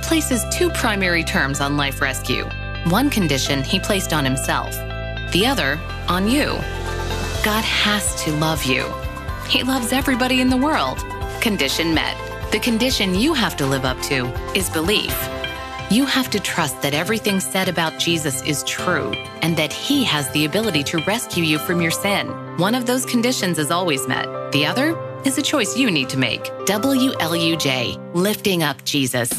places two primary terms on life rescue. One condition he placed on himself, the other on you. God has to love you. He loves everybody in the world. Condition met. The condition you have to live up to is belief. You have to trust that everything said about Jesus is true and that he has the ability to rescue you from your sin. One of those conditions is always met. The other is a choice you need to make. WLUJ, lifting up Jesus.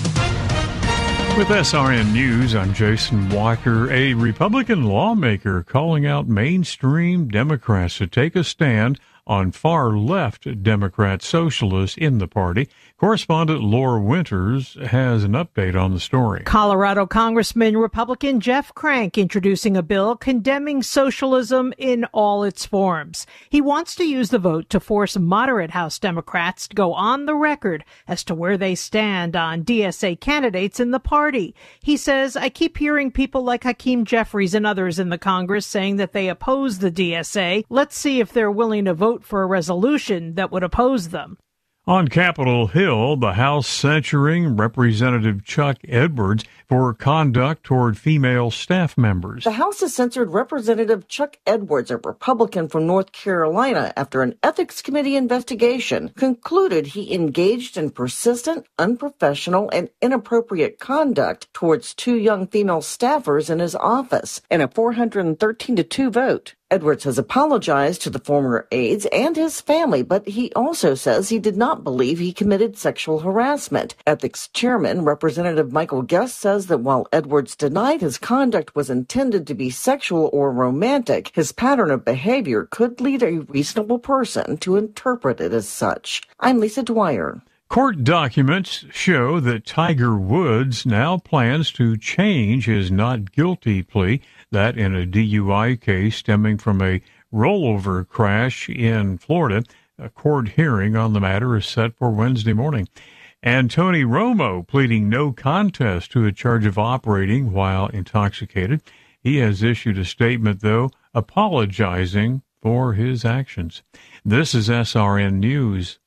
With SRN News, I'm Jason Walker. A Republican lawmaker calling out mainstream Democrats to take a stand on far-left Democrat socialists in the party. Correspondent Laura Winters has an update on the story. Colorado Congressman Republican Jeff Crank introducing a bill condemning socialism in all its forms. He wants to use the vote to force moderate House Democrats to go on the record as to where they stand on DSA candidates in the party. He says, I keep hearing people like Hakeem Jeffries and others in the Congress saying that they oppose the DSA. Let's see if they're willing to vote for a resolution that would oppose them. On Capitol Hill, the House censuring Representative Chuck Edwards for conduct toward female staff members. The House has censored Representative Chuck Edwards, a Republican from North Carolina, after an ethics committee investigation concluded he engaged in persistent, unprofessional, and inappropriate conduct towards two young female staffers in his office in a 413-2 vote. Edwards has apologized to the former aides and his family, but he also says he did not believe he committed sexual harassment. Ethics Chairman Representative Michael Guest says that while Edwards denied his conduct was intended to be sexual or romantic, his pattern of behavior could lead a reasonable person to interpret it as such. I'm Lisa Dwyer. Court documents show that Tiger Woods now plans to change his not guilty plea, that in a DUI case stemming from a rollover crash in Florida. A court hearing on the matter is set for Wednesday morning. And Tony Romo pleading no contest to a charge of operating while intoxicated. He has issued a statement, though, apologizing for his actions. This is SRN News.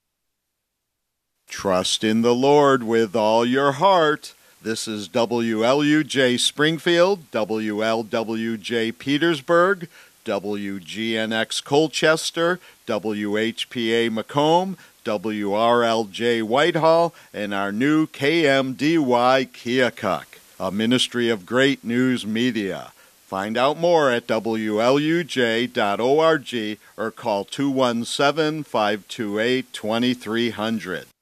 Trust in the Lord with all your heart. This is WLUJ Springfield, WLWJ Petersburg, WGNX Colchester, WHPA Macomb, WRLJ Whitehall, and our new KMDY Keokuk, a ministry of Great News Media. Find out more at WLUJ.org or call 217-528-2300.